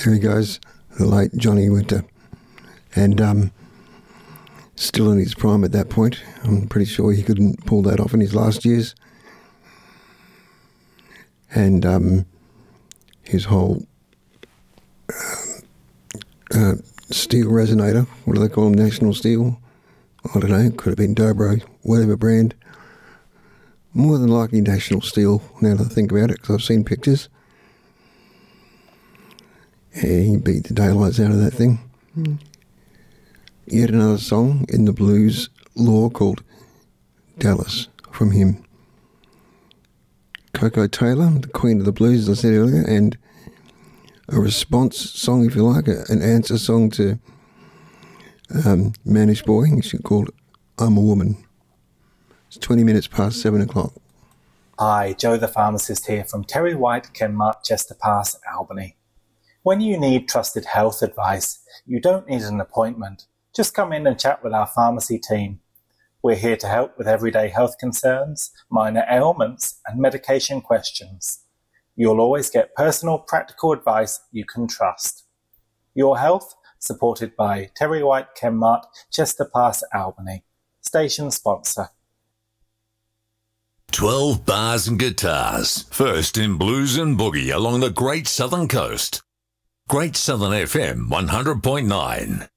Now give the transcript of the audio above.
There he goes, the late Johnny Winter. And still in his prime at that point. I'm pretty sure he couldn't pull that off in his last years. And his whole steel resonator, what do they call them, National Steel? I don't know, could have been Dobro, whatever brand. More than likely National Steel, now that I think about it, because I've seen pictures. Yeah, he beat the daylights out of that thing. Yet another song in the blues lore called Dallas from him. Coco Taylor, the Queen of the Blues, as I said earlier, and a response song, if you like, an answer song to Manish Boy, it's called I'm a Woman. It's 20 minutes past 7 o'clock. Hi, Joe the Pharmacist here from Terry White, Kenmart, Chester Pass, Albany. When you need trusted health advice, you don't need an appointment. Just come in and chat with our pharmacy team. We're here to help with everyday health concerns, minor ailments, and medication questions. You'll always get personal, practical advice you can trust. Your health, supported by Terry White, Kenmart, Chester Pass, Albany. Station sponsor. 12 bars and guitars. First in blues and boogie along the Great Southern Coast. Great Southern FM 100.9.